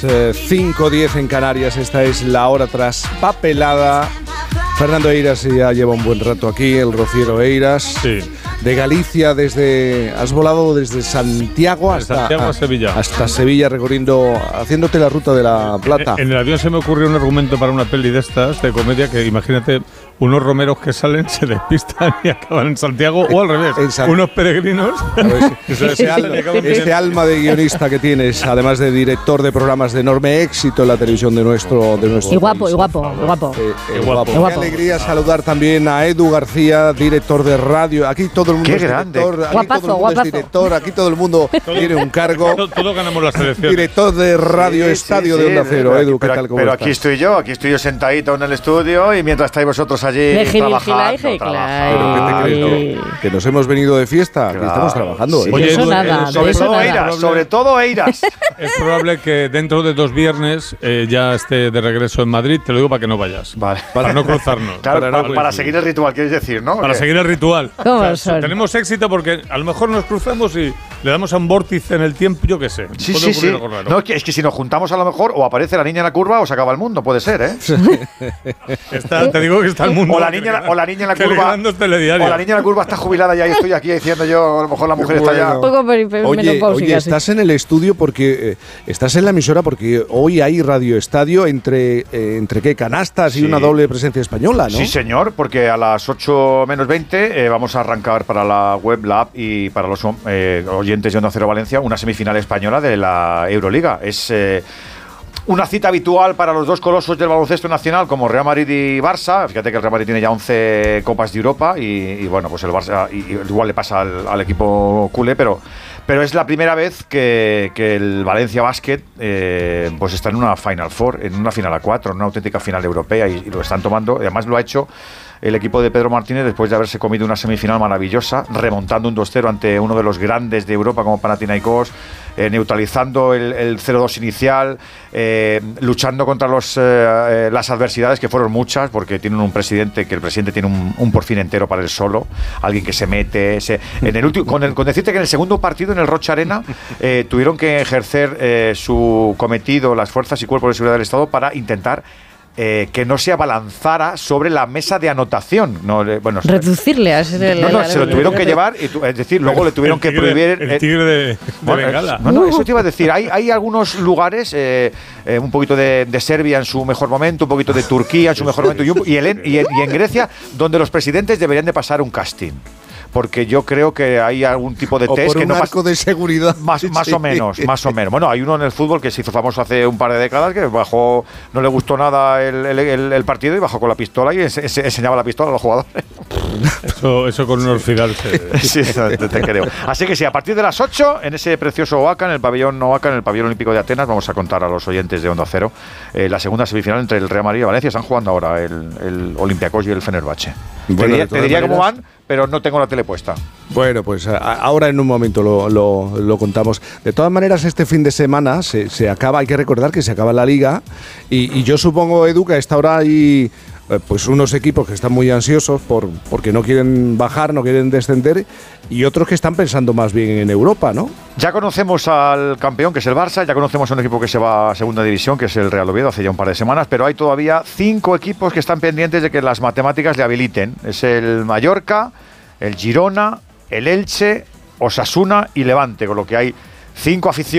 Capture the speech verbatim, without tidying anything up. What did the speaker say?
las eh, cinco diez en Canarias. Esta es la hora tras papelada. Fernando Eiras ya lleva un buen rato aquí, el rociero Eiras. Sí. De Galicia, desde has volado desde Santiago hasta, Santiago a Sevilla. hasta Sevilla, recorriendo, haciéndote la ruta de la Plata. En el avión se me ocurrió un argumento para una peli de estas, de comedia, que imagínate unos romeros que salen, se despistan y acaban en Santiago, o al revés, unos peregrinos. Ese, ese, alma, ese alma de guionista que tienes, además de director de programas de enorme éxito en la televisión de nuestro de nuestro Y guapo, país. y guapo, y guapo. Eh, eh, Qué guapo. Qué guapo. alegría saludar también a Edu García, director de radio. Aquí todo el mundo Qué es grande. director, aquí Guapazo, todo el mundo guapazo. es director, aquí todo el mundo tiene un cargo. Todo- Todos ganamos la selección. Director de Radio Sí, Estadio sí, de sí, Onda Cero. pero Edu, aquí- ¿qué pero, tal? ¿Cómo pero estás? aquí estoy yo, aquí estoy yo sentadito en el estudio y mientras estáis vosotros allí Deje trabajando, vigila, trabajando. Pero ¿qué te crees, no? Que nos hemos venido de fiesta, que Claro. estamos trabajando. Sí. ¿eh? Oye, eso Edu, nada, eh, de Sobre eso todo nada. Eiras, sobre todo Eiras. Es probable que dentro de dos viernes eh, ya esté de regreso en Madrid. Te lo digo para que no vayas. Vale. Para no cruzarnos. Claro, para, para, no para coincidir. seguir el ritual, quieres decir, ¿no? Para Que- seguir el ritual. ¿Cómo O sea, son? tenemos éxito porque a lo mejor nos cruzamos y le damos a un vórtice en el tiempo, yo qué sé. Sí, Puede sí, ocurrir sí. algo raro. No, es que- es que si nos juntamos a lo mejor o aparece la niña en la curva o se acaba el mundo, puede ser, ¿eh? Está- te digo que está el mundo. O la niña, o la niña en la que le curva. quedan dos telediarios. O la niña en la curva está jubilada ya y estoy aquí diciendo yo, a lo mejor la mujer está ya. Un poco peri- peri- Oye, menopáusica, oye, sí. estás en el estudio porque eh, estás en la emisora porque hoy hay Radio Estadio entre eh, entre qué canastas y Sí. una doble presencia española, ¿no? Sí, señor, porque a las ocho menos veinte eh, vamos a arrancar para la web, la app y para los eh, oyentes de Onda Cero Valencia una semifinal española de la Euroliga. Es eh, una cita habitual para los dos colosos del baloncesto nacional como Real Madrid y Barça. Fíjate que el Real Madrid tiene ya once Copas de Europa y, y bueno, pues el Barça y, y igual le pasa al, al equipo culé, pero... Pero es la primera vez que, que el Valencia Basket eh, pues está en una Final Four, en una final a cuatro, en una auténtica final europea y, y lo están tomando. Y además lo ha hecho el equipo de Pedro Martínez después de haberse comido una semifinal maravillosa, remontando un dos cero ante uno de los grandes de Europa como Panathinaikos, eh, neutralizando el, el cero dos inicial, eh, luchando contra los, eh, las adversidades que fueron muchas, porque tienen un presidente que el presidente tiene un, un porfín entero para él solo, alguien que se mete, se, en el último, con, el, con decirte que en el segundo partido en el Rocha Arena eh, tuvieron que ejercer eh, su cometido las fuerzas y cuerpos de seguridad del Estado para intentar Eh, que no se abalanzara sobre la mesa de anotación. No, eh, bueno, Reducirle a ese. no, no, se lo tuvieron que llevar, y tu- es decir, luego le tuvieron El que tigre- prohibir. El eh, tigre de, de bueno, Bengala. eh, No, no, eso te iba a decir. Hay, hay algunos lugares, eh, eh, un poquito de, de Serbia en su mejor momento, un poquito de Turquía en su mejor momento, y, un- y, el- y en, y en Grecia, donde los presidentes deberían de pasar un casting. Porque yo creo que hay algún tipo de O test por que un no arco pasa. de seguridad. Más, más Sí. o menos, más o menos. Bueno, hay uno en el fútbol que se hizo famoso hace un par de décadas que bajó, no le gustó nada el, el- el- el partido y bajó con la pistola y ense- ense- enseñaba la pistola a los jugadores. Eso, eso con unos Fidal se- Sí, te, te creo. Así que sí, a partir de las ocho, en ese precioso Oaca, en el pabellón Oaca, en el pabellón olímpico de Atenas, vamos a contar a los oyentes de Onda Cero eh, la segunda semifinal entre el Real Madrid y Valencia. Están jugando ahora el, el Olympiacos y el Fenerbahce. Bueno, te diría, de todas te diría cómo maneras- van, pero no tengo la tele puesta. Bueno, pues a- ahora en un momento lo, lo- lo contamos. De todas maneras, este fin de semana se, se acaba, hay que recordar que se acaba la Liga y, y yo supongo, Edu, que a esta hora hay eh, pues unos equipos que están muy ansiosos por, porque no quieren bajar, no quieren descender y otros que están pensando más bien en Europa, ¿no? Ya conocemos al campeón, que es el Barça, ya conocemos a un equipo que se va a segunda división, que es el Real Oviedo, hace ya un par de semanas, pero hay todavía cinco equipos que están pendientes de que las matemáticas le habiliten. Es el Mallorca, el Girona, el Elche, Osasuna y Levante, con lo que hay cinco aficiones